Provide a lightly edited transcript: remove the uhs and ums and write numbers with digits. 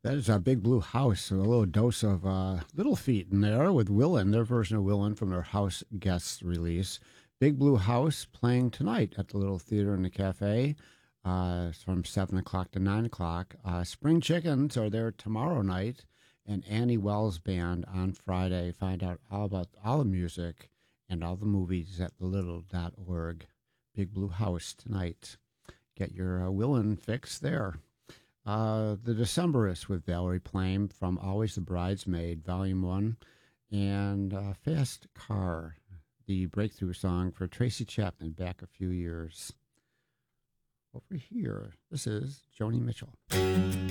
That is a Big Blue House, a little dose of Little Feat in there with Willin, their version of Willin from their House Guests release. Big Blue House playing tonight at the Little Theater and the Cafe from 7 o'clock to 9 o'clock. Spring Chickens are there tomorrow night, and Annie Wells Band on Friday. Find out all about all the music and all the movies at thelittle.org. Big Blue House tonight. Get your Willin fix there. The Decemberists with Valerie Plame from Always the Bridesmaid, Volume 1, and Fast Car, the breakthrough song for Tracy Chapman back a few years. Over here, this is Joni Mitchell.